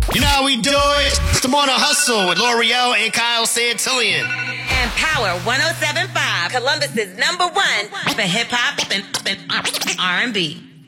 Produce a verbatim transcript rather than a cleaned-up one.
You know how we do it? It's the Morning Hustle with L'Oreal and Kyle Santillian. And Power one oh seven point five, Columbus's number one for hip hop and R and B.